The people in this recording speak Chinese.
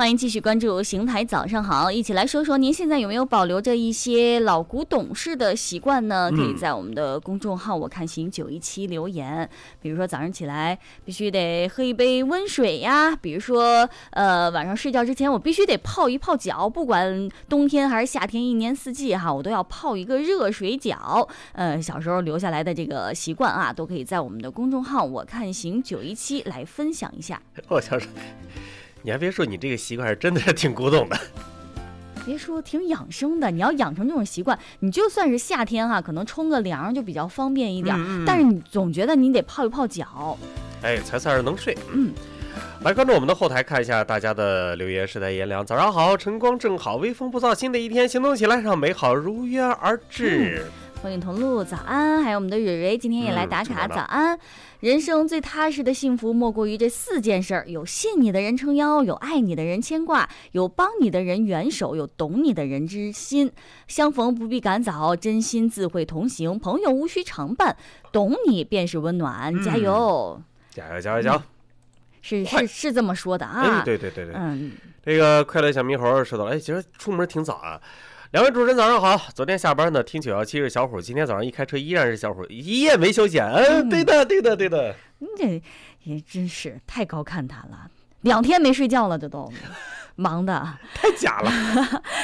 欢迎继续关注邢台早上好，一起来说说您现在有没有保留着一些老古董式的习惯呢？可以在我们的公众号我看行917留言，比如说早上起来必须得喝一杯温水呀，比如说晚上睡觉之前我必须得泡一泡脚，不管冬天还是夏天，一年四季哈，我都要泡一个热水脚。小时候留下来的这个习惯啊，都可以在我们的公众号我看行917来分享一下。 我想说，你还别说，你这个习惯是真的是挺古董的。 别说挺养生的，你要养成这种习惯，你就算是夏天哈，可能冲个凉就比较方便一点，但是你总觉得你得泡一泡脚， 才算是能睡。来关注我们的后台，看一下大家的留言。时代炎凉，早上好，晨光正好，微风不燥，新的一天行动起来，让美好如约而至。 风雨同路，早安！还有我们的蕊蕊，今天也来打卡，早安！人生最踏实的幸福，莫过于这4件事儿：有信你的人撑腰，有爱你的人牵挂，有帮你的人援手，有懂你的人知心。相逢不必赶早，真心自会同行。朋友无需常伴，懂你便是温暖。加油！ 加油！加油！加油！ 是这么说的啊？ 对。这个快乐小猕猴说到了，其实出门挺早啊。两位主持人早上好，昨天下班呢听917是小虎，今天早上一开车依然是小虎，一夜没休闲。对的。 这也真是太高看他了，2天没睡觉了，这都忙的太假了。